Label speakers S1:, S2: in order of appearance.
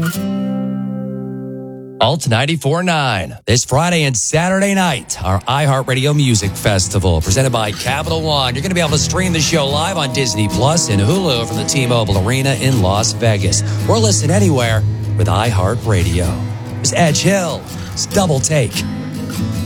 S1: Alt 94.9. This Friday and Saturday night, our iHeartRadio Music Festival, presented by Capital One. You're going to be able to stream the show live on Disney Plus and Hulu from the T-Mobile Arena in Las Vegas. Or listen anywhere with iHeartRadio. It's Edge Hill. It's Double Take.